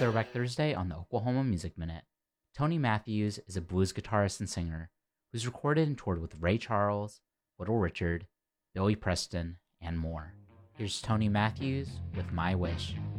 Throwback Thursday on the Oklahoma Music Minute. Tony Matthews is a blues guitarist and singer who's recorded and toured with Ray Charles, Little Richard, Billy Preston, and more. Here's Tony Matthews with My Wish.